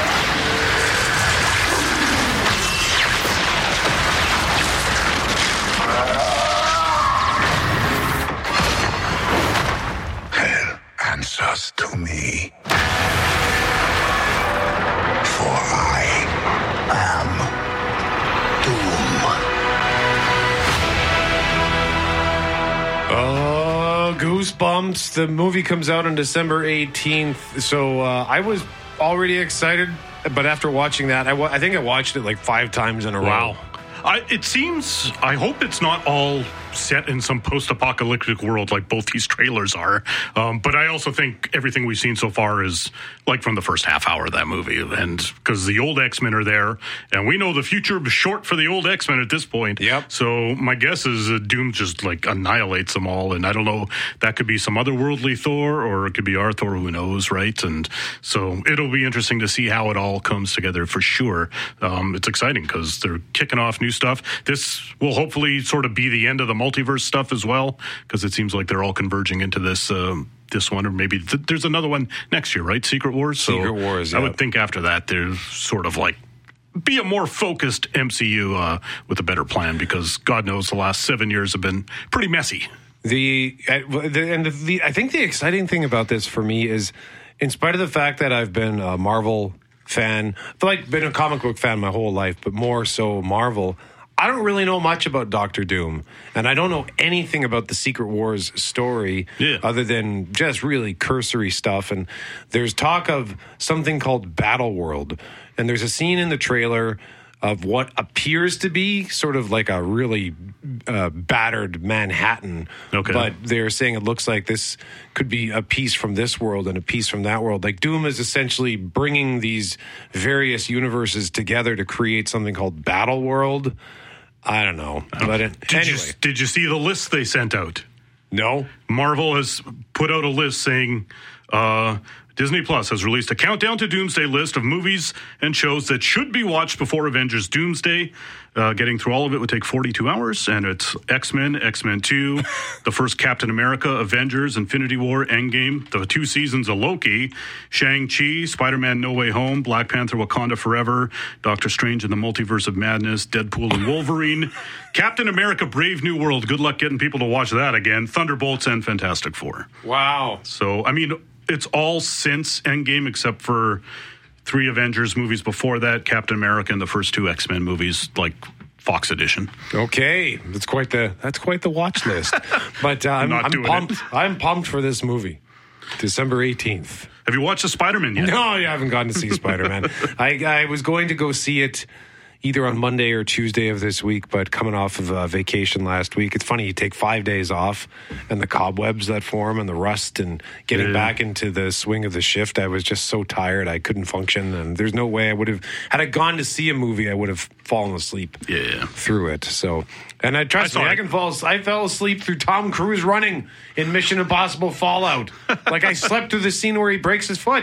Hell answers to me. For I am Doom. Oh. Goosebumps. The movie comes out on December eighteenth. So uh, I was already excited, but after watching that, I, wa- I think I watched it like five times in a row. Wow. I, it seems, I hope it's not all set in some post-apocalyptic world like both these trailers are. Um, but I also think everything we've seen so far is like from the first half hour of that movie. And because the old X-Men are there, and we know the future is short for the old X-Men at this point. Yep. So my guess is uh, Doom just like annihilates them all. And I don't know, that could be some otherworldly Thor, or it could be our Thor, who knows, right? And so it'll be interesting to see how it all comes together for sure. Um, it's exciting because they're kicking off new stuff. This will hopefully sort of be the end of the multiverse stuff as well, because it seems like they're all converging into this um, this one, or maybe th- there's another one next year, right? Secret Wars. So Secret Wars. I yeah. would think after that there's sort of like be a more focused M C U uh, with a better plan, because God knows the last seven years have been pretty messy. The, uh, the and the, the I think the exciting thing about this for me is, in spite of the fact that I've been a Marvel fan, I've like been a comic book fan my whole life, but more so Marvel. I don't really know much about Doctor Doom, and I don't know anything about the Secret Wars story yeah. other than just really cursory stuff. And there's talk of something called Battle World, and there's a scene in the trailer of what appears to be sort of like a really uh, battered Manhattan. Okay. But they're saying it looks like this could be a piece from this world and a piece from that world. Like Doom is essentially bringing these various universes together to create something called Battle World. I don't know. But it, did anyway. you did you see the list they sent out? No. Marvel has put out a list saying uh, Disney Plus has released a countdown to Doomsday list of movies and shows that should be watched before Avengers Doomsday. Uh, getting through all of it would take forty-two hours, and it's X-Men, X-Men two, the first Captain America, Avengers, Infinity War, Endgame, the two seasons of Loki, Shang-Chi, Spider-Man No Way Home, Black Panther Wakanda Forever, Doctor Strange and the Multiverse of Madness, Deadpool and Wolverine, Captain America Brave New World, good luck getting people to watch that again, Thunderbolts, and Fantastic Four. Wow. So, I mean, it's all since Endgame except for three Avengers movies before that, Captain America, and the first two X-Men movies, like Fox edition. Okay, that's quite the that's quite the watch list. But uh, I'm, Not I'm doing pumped. it. I'm pumped for this movie, December eighteenth. Have you watched the Spider-Man yet? No, I haven't gotten to see Spider-Man. I, I was going to go see it either on Monday or Tuesday of this week, but coming off of a vacation last week, it's funny, you take five days off and the cobwebs that form and the rust and getting Yeah. back into the swing of the shift, I was just so tired I couldn't function, and there's no way I would have, had I gone to see a movie, I would have fallen asleep Yeah. through it. So, and I trust I me, saw I it. can fall, I fell asleep through Tom Cruise running in Mission Impossible Fallout. Like I slept through the scene where he breaks his foot.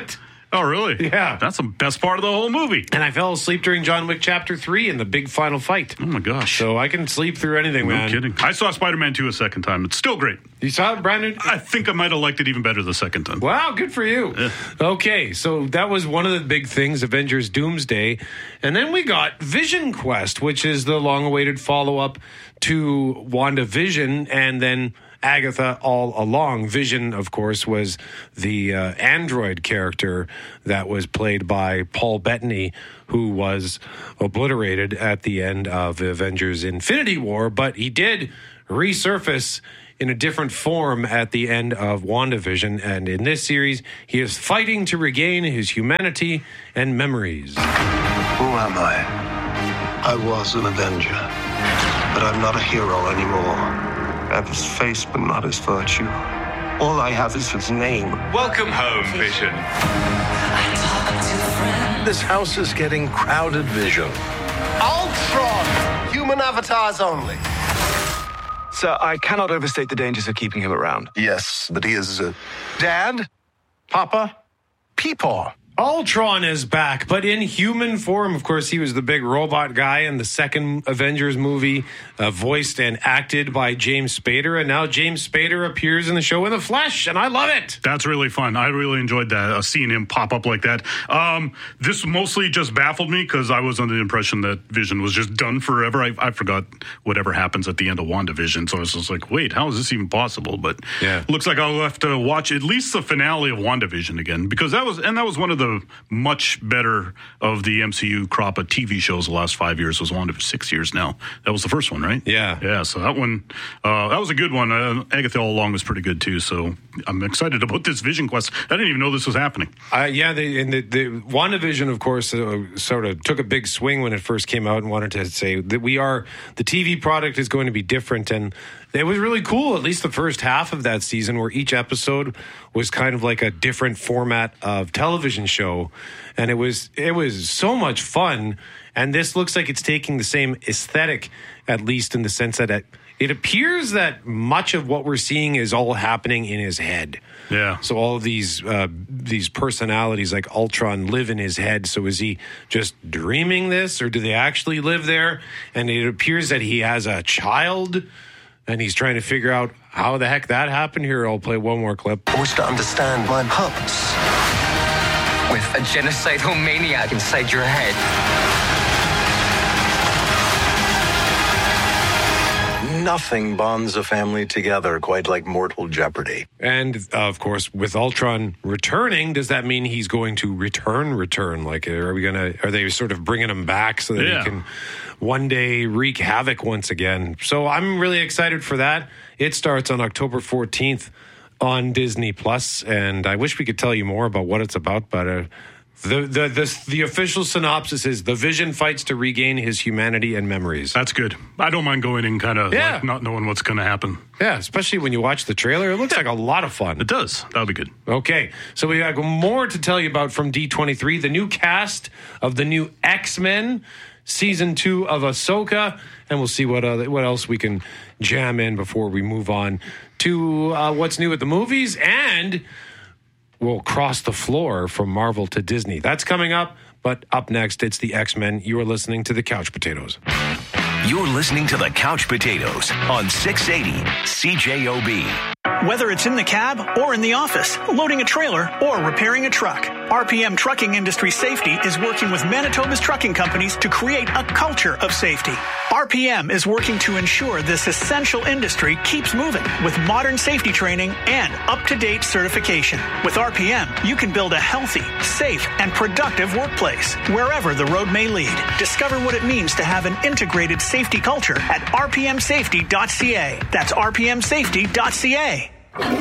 Oh, really? Yeah. That's the best part of the whole movie. And I fell asleep during John Wick Chapter three in the big final fight. Oh, my gosh. So I can sleep through anything, no man. No kidding. I saw Spider-Man two a second time. It's still great. You saw it, Brandon? I think I might have liked it even better the second time. Wow, good for you. Yeah. Okay, so that was one of the big things, Avengers Doomsday. And then we got Vision Quest, which is the long-awaited follow-up to WandaVision, and then Agatha all along. Vision, of course, was the uh, android character that was played by Paul Bettany, who was obliterated at the end of Avengers Infinity War, but he did resurface in a different form at the end of WandaVision, and in this series, he is fighting to regain his humanity and memories. Who am I? I was an Avenger, but I'm not a hero anymore. I have his face, but not his virtue. All I have is his name. Welcome home, Vision. This house is getting crowded, Vision. Ultron! Human avatars only. Sir, I cannot overstate the dangers of keeping him around. Yes, but he is a... Dad? Papa? Peepaw? Ultron is back, but in human form. Of course, he was the big robot guy in the second Avengers movie, uh, voiced and acted by James Spader. And now James Spader appears in the show in the flesh, and I love it. That's really fun. I really enjoyed that, uh, seeing him pop up like that. Um, this mostly just baffled me because I was under the impression that Vision was just done forever. I, I forgot whatever happens at the end of WandaVision, so I was just like, wait, how is this even possible? But yeah, looks like I'll have to watch at least the finale of WandaVision again, because that was, and that was one of the much better of the M C U crop of T V shows the last five years. Was Wanda for six years now. That was the first one, right? Yeah. Yeah, so that one, uh, that was a good one. Uh, Agatha All Along was pretty good, too, so I'm excited about this Vision Quest. I didn't even know this was happening. Uh, yeah, they, and the, the WandaVision, of course, uh, sort of took a big swing when it first came out and wanted to say that we are, the T V product is going to be different, and it was really cool, at least the first half of that season, where each episode was kind of like a different format of television show, and it was it was so much fun. And this looks like it's taking the same aesthetic, at least in the sense that it, it appears that much of what we're seeing is all happening in his head. Yeah. So all of these uh, these personalities like Ultron live in his head. So is he just dreaming this, or do they actually live there? And it appears that he has a child, and he's trying to figure out how the heck that happened. Here, I'll play one more clip. I wish to understand my purpose. With a genocidal maniac inside your head. Nothing bonds a family together quite like mortal jeopardy. And, uh, of course, with Ultron returning, does that mean he's going to return, return? Like, are we going to, are they sort of bringing him back so that yeah. he can one day wreak havoc once again? So I'm really excited for that. It starts on October fourteenth on Disney Plus, and I wish we could tell you more about what it's about, but uh, the, the the the official synopsis is the Vision fights to regain his humanity and memories. That's good. I don't mind going in kind of yeah. like not knowing what's going to happen. Yeah, especially when you watch the trailer. It looks yeah. like a lot of fun. It does. That'll be good. Okay, so we have more to tell you about from D twenty-three, the new cast of the new X-Men, season two of Ahsoka, and we'll see what other, what else we can jam in before we move on to uh, what's new at the movies, and we'll cross the floor from Marvel to Disney. That's coming up, but up next, it's the X-Men. You are listening to the Couch Potatoes. You're listening to the Couch Potatoes on six eighty C J O B. Whether it's in the cab or in the office, loading a trailer or repairing a truck, R P M Trucking Industry Safety is working with Manitoba's trucking companies to create a culture of safety. R P M is working to ensure this essential industry keeps moving with modern safety training and up-to-date certification. With R P M, you can build a healthy, safe, and productive workplace wherever the road may lead. Discover what it means to have an integrated safety culture at r p m safety dot c a. That's r p m safety dot c a.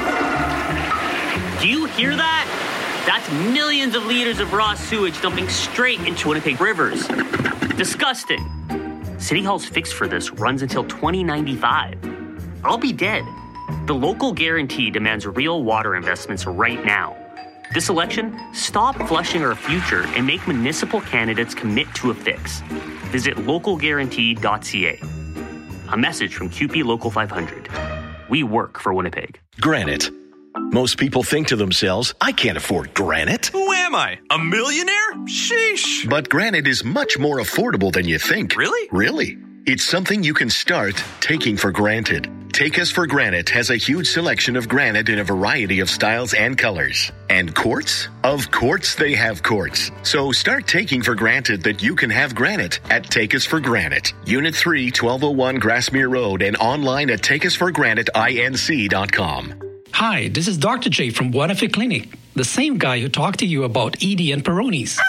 Do you hear that? That's millions of liters of raw sewage dumping straight into Winnipeg rivers. Disgusting. City Hall's fix for this runs until twenty ninety-five. I'll be dead. The local guarantee demands real water investments right now. This election, stop flushing our future and make municipal candidates commit to a fix. Visit local guarantee dot c a. A message from Q P Local five hundred. We work for Winnipeg. Granite. Most people think to themselves, I can't afford granite. Who am I? A millionaire? Sheesh. But granite is much more affordable than you think. Really? Really. It's something you can start taking for granted. Take Us for Granite has a huge selection of granite in a variety of styles and colors. And quartz? Of course they have quartz. So start taking for granted that you can have granite at Take Us for Granite. Unit three, twelve oh one Grassmere Road, and online at take us for granite inc dot com. Hi, this is Doctor J from Buenafe Clinic, the same guy who talked to you about Edie and Peyronie's.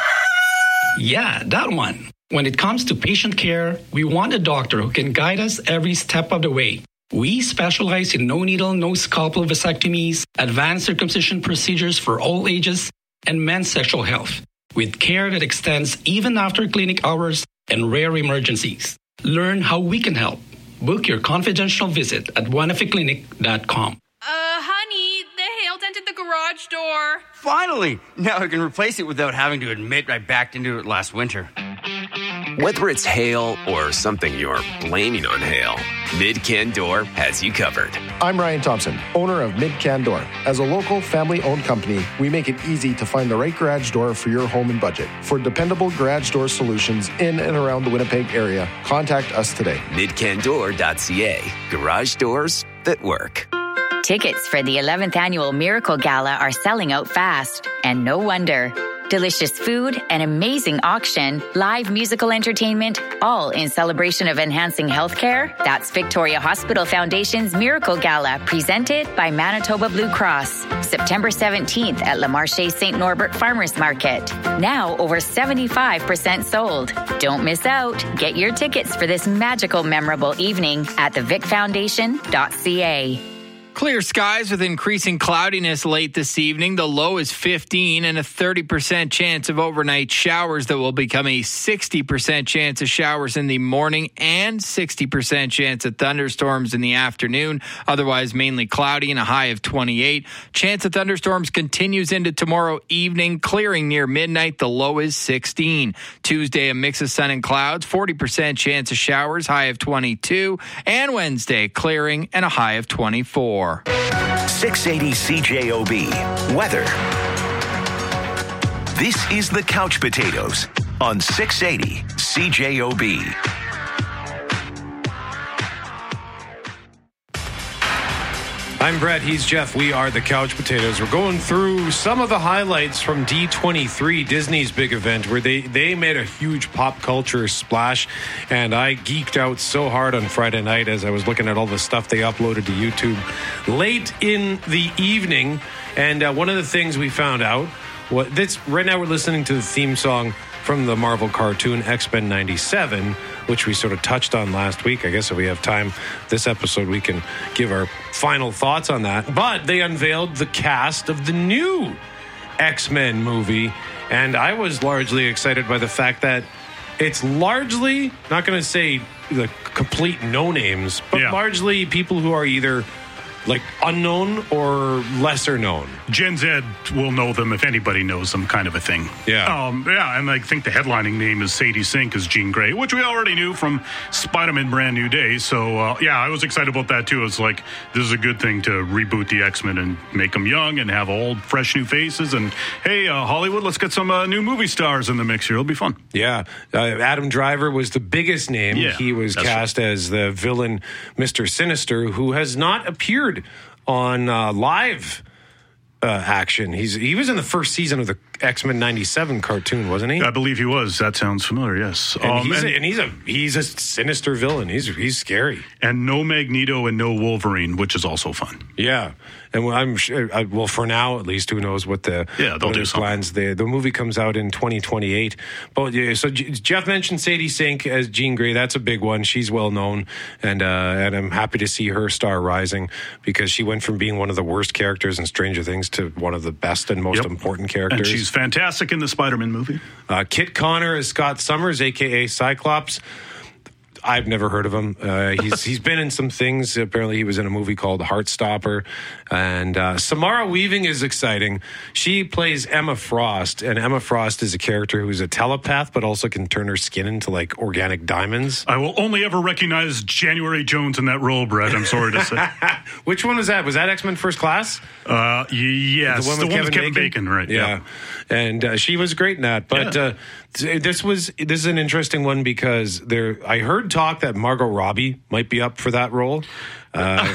Yeah, that one. When it comes to patient care, we want a doctor who can guide us every step of the way. We specialize in no-needle, no-scalpel vasectomies, advanced circumcision procedures for all ages, and men's sexual health, with care that extends even after clinic hours and rare emergencies. Learn how we can help. Book your confidential visit at buenafe clinic dot com. Uh, honey, the hail dented the garage door. Finally! Now I can replace it without having to admit I backed into it last winter. Whether it's hail or something you're blaming on hail, Mid-Can Door has you covered. I'm Ryan Thompson, owner of Mid-Can Door. As a local, family-owned company, we make it easy to find the right garage door for your home and budget. For dependable garage door solutions in and around the Winnipeg area, contact us today. mid can door dot c a. Garage doors that work. Tickets for the eleventh Annual Miracle Gala are selling out fast, and no wonder. Delicious food, an amazing auction, live musical entertainment, all in celebration of enhancing healthcare. That's Victoria Hospital Foundation's Miracle Gala, presented by Manitoba Blue Cross. September seventeenth at Le Marché Saint Norbert Farmers Market. Now over seventy-five percent sold. Don't miss out. Get your tickets for this magical, memorable evening at the vic foundation dot c a. Clear skies with increasing cloudiness late this evening. The low is fifteen and a thirty percent chance of overnight showers that will become a sixty percent chance of showers in the morning and sixty percent chance of thunderstorms in the afternoon. Otherwise, mainly cloudy and a high of twenty-eight. Chance of thunderstorms continues into tomorrow evening, clearing near midnight. The low is sixteen. Tuesday, a mix of sun and clouds, forty percent chance of showers, high of twenty-two. And Wednesday, clearing and a high of twenty-four. six eighty C J O B weather. This is the Couch Potatoes on six eighty C J O B. I'm Brett, he's Jeff. We are the Couch Potatoes. We're going through some of the highlights from D twenty-three, Disney's big event, where they, they made a huge pop culture splash. And I geeked out so hard on Friday night as I was looking at all the stuff they uploaded to YouTube late in the evening. And uh, one of the things we found out, what this right now we're listening to the theme song from the Marvel cartoon X-Men ninety-seven, which we sort of touched on last week. I guess if we have time this episode, we can give our final thoughts on that. But they unveiled the cast of the new X-Men movie, and I was largely excited by the fact that it's largely, not going to say the complete no-names, but yeah. largely people who are either like unknown or lesser known. Gen Z will know them if anybody knows them, kind of a thing. Yeah. Um, yeah, and I think the headlining name is Sadie Sink as Jean Grey, which we already knew from Spider-Man Brand New Day. So, uh, yeah, I was excited about that, too. It's like, this is a good thing to reboot the X-Men and make them young and have old, fresh new faces. And, hey, uh, Hollywood, let's get some uh, new movie stars in the mix here. It'll be fun. Yeah. Uh, Adam Driver was the biggest name. Yeah, he was cast right. as the villain, Mister Sinister, who has not appeared on uh, live uh, action. He's he was in the first season of the X-Men ninety-seven cartoon, wasn't he? I believe he was. That sounds familiar, yes. And, um, he's, and, a, and he's a he's a sinister villain. He's he's scary. And no Magneto and no Wolverine, which is also fun. Yeah. And I'm sure, I, well, for now, at least, who knows what the yeah they'll do plans. The the movie comes out in twenty twenty-eight. But yeah, so J- Jeff mentioned Sadie Sink as Jean Grey. That's a big one. She's well known, and uh, and I'm happy to see her star rising because she went from being one of the worst characters in Stranger Things to one of the best and most yep. important characters. And she's fantastic in the Spider-Man movie. Uh, Kit Connor as Scott Summers, aka Cyclops. I've never heard of him. Uh, he's he's been in some things. Apparently, he was in a movie called Heartstopper. And uh, Samara Weaving is exciting. She plays Emma Frost, and Emma Frost is a character who's a telepath, but also can turn her skin into like organic diamonds. I will only ever recognize January Jones in that role, Brett. I'm sorry to say. Which one was that? Was that X-Men First Class? Uh, yes, the one with, the Kevin, one with Kevin Bacon? Bacon, right? Yeah, yeah. and uh, she was great in that. But Yeah. uh, this was this is an interesting one because there. I heard talk that Margot Robbie might be up for that role. Uh,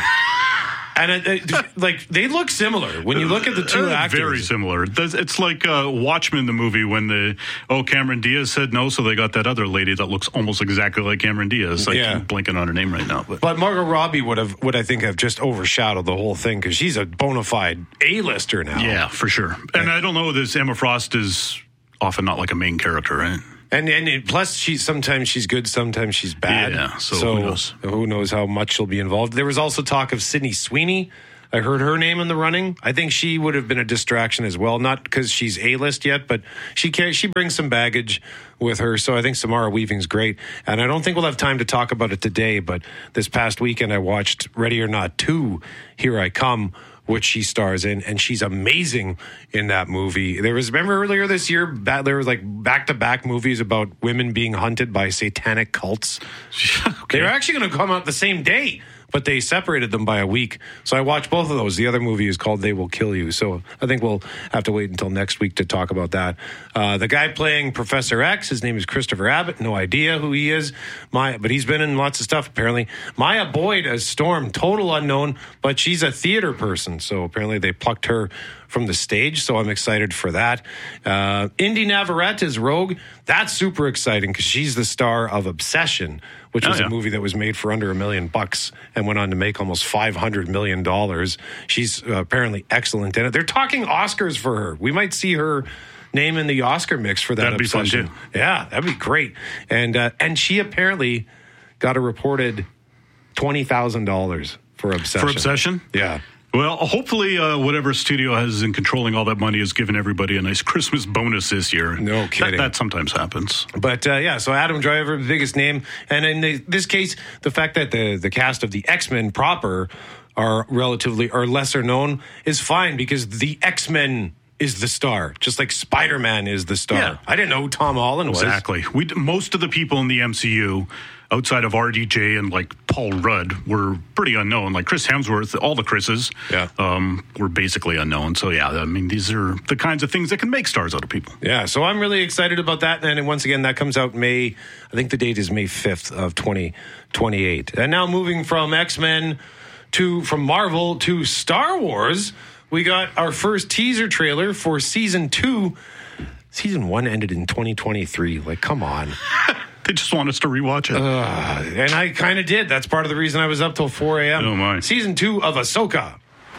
And it, it, like they look similar when you look at the two Uh, actors. Very similar. There's- It's like uh, Watchmen, the movie, when the oh Cameron Diaz said no, so they got that other lady that looks almost exactly like Cameron Diaz. I Yeah. can't blanking on her name right now, but But Margot Robbie would have, would I think, have just overshadowed the whole thing because she's a bona fide A-lister now. yeah, for sure. And I don't know, this Emma Frost is often not like a main character, right? And and it, plus, she's sometimes she's good, sometimes she's bad. Yeah, so who knows? who knows how much she'll be involved. There was also talk of Sydney Sweeney. I heard her name in the running. I think she would have been a distraction as well, not because she's A-list yet, but she carries, she brings some baggage with her. So I think Samara Weaving's great. And I don't think we'll have time to talk about it today, but this past weekend I watched Ready or Not two, Here I Come, which she stars in, and she's amazing in that movie. There was, remember earlier this year, ba- there was like back-to-back movies about women being hunted by satanic cults. Okay. They were actually going to come out the same day, but they separated them by a week. So I watched both of those. The other movie is called They Will Kill You. So I think we'll have to wait until next week to talk about that. Uh, the guy playing Professor X, his name is Christopher Abbott. No idea who he is, Maya, but he's been in lots of stuff apparently. Maya Boyd as Storm, total unknown, but she's a theater person. So apparently they plucked her from the stage, so I'm excited for that. Uh, Indy Navarrete is Rogue. That's super exciting because she's the star of Obsession, which Oh, was yeah. a movie that was made for under a million bucks and went on to make almost five hundred million dollars. She's uh, apparently excellent in it. They're talking Oscars for her. We might see her name in the Oscar mix for that That'd be fun, Obsession. too. Yeah, that'd be great. And uh, and she apparently got a reported twenty thousand dollars for Obsession. For Obsession? Yeah. Well, hopefully, uh, whatever studio has in controlling all that money has given everybody a nice Christmas bonus this year. No kidding. That, that sometimes happens. But uh, yeah, so Adam Driver, the biggest name, and in the, this case, the fact that the the cast of the X-Men proper are relatively are lesser known is fine because the X-Men is the star, just like Spider-Man is the star. Yeah. I didn't know who Tom Holland was. Exactly. We most of the people in the M C U, outside of R D J and like Paul Rudd, were pretty unknown. Like Chris Hemsworth, all the Chris's, yeah, um, were basically unknown. So yeah, I mean, these are the kinds of things that can make stars out of people. Yeah, so I'm really excited about that. And once again, that comes out May, I think the date is May fifth of twenty twenty-eight. And now moving from X-Men to, from Marvel to Star Wars, we got our first teaser trailer for season two. Season one ended in twenty twenty-three. Like, come on. They just want us to rewatch it. Uh, and I kind of did. That's part of the reason I was up till four a.m. Oh, my. Season two of Ahsoka.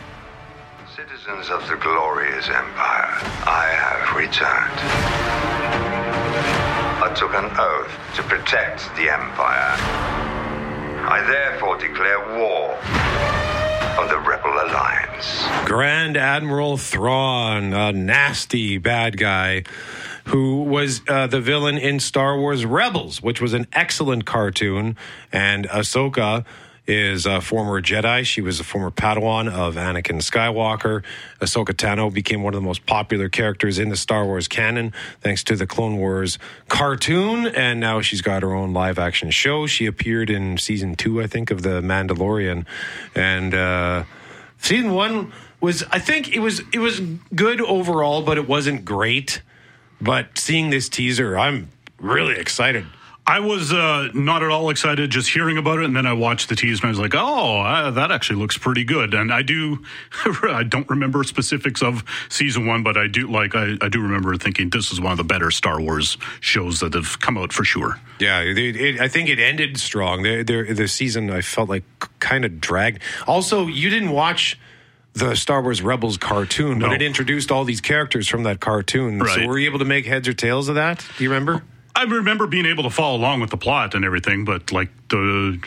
Citizens of the glorious empire, I have returned. I took an oath to protect the empire. I therefore declare war on the Rebel Alliance. Grand Admiral Thrawn, a nasty bad guy who was uh, the villain in Star Wars Rebels, which was an excellent cartoon. And Ahsoka is a former Jedi. She was a former Padawan of Anakin Skywalker. Ahsoka Tano became one of the most popular characters in the Star Wars canon thanks to the Clone Wars cartoon, and now she's got her own live-action show. She appeared in season two, I think, of The Mandalorian, and uh, season one was, I think, it was it was good overall, but it wasn't great. But seeing this teaser, I'm really excited. I was uh, not at all excited just hearing about it, and then I watched the teaser and I was like, "Oh, uh, that actually looks pretty good." And I do, I don't remember specifics of season one, but I do like I, I do remember thinking this is one of the better Star Wars shows that have come out for sure. Yeah, it, it, I think it ended strong. The, the, the season I felt like kind of dragged. Also, you didn't watch the Star Wars Rebels cartoon, No. but it introduced all these characters from that cartoon. Right. So were you able to make heads or tails of that? Do you remember? I remember being able to follow along with the plot and everything, but like the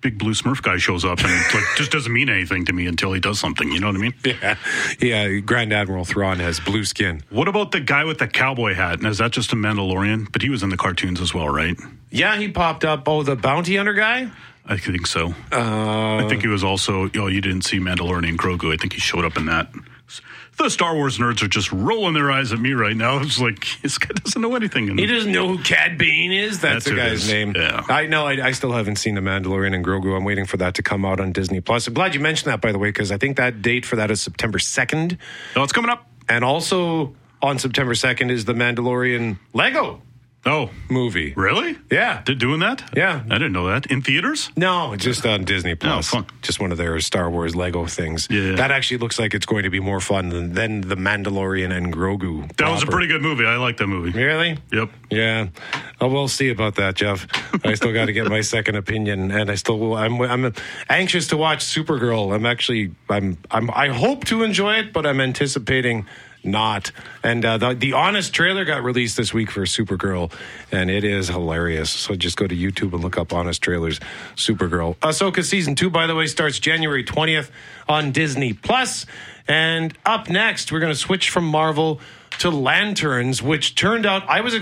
big blue Smurf guy shows up and it like, just doesn't mean anything to me until he does something. You know what I mean? Yeah. Yeah. Grand Admiral Thrawn has blue skin. What about the guy with the cowboy hat? And is that just a Mandalorian? But he was in the cartoons as well, right? Yeah, he popped up. Oh, the bounty hunter guy? I think so. Uh, I think he was also, oh, you didn't see Mandalorian Grogu. I think he showed up in that. The Star Wars nerds are just rolling their eyes at me right now. It's like, this guy doesn't know anything. He doesn't know who Cad Bane is? That's, That's the guy's name. Yeah. I know. I, I still haven't seen The Mandalorian and Grogu. I'm waiting for that to come out on Disney Plus. I'm glad you mentioned that, by the way, because I think that date for that is September second. Oh, it's coming up. And also on September second is The Mandalorian Lego. Oh, movie. Really? Yeah. They're doing that? Yeah. I didn't know that. In theaters? No, just on Disney Plus. Oh, fun. Just one of their Star Wars Lego things. Yeah. That actually looks like it's going to be more fun than, than The Mandalorian and Grogu. That proper. was a pretty good movie. I like that movie. Really? Yep. Yeah. Oh, we'll see about that, Jeff. I still got to get my second opinion, and I still I'm I'm anxious to watch Supergirl. I'm actually I'm I'm I hope to enjoy it, but I'm anticipating not. And uh, the, the Honest trailer got released this week for Supergirl, and it is hilarious. So just go to YouTube and look up Honest trailers, Supergirl. Ahsoka season two, by the way, starts January twentieth on Disney Plus. And up next, we're going to switch from Marvel to Lanterns, which turned out I was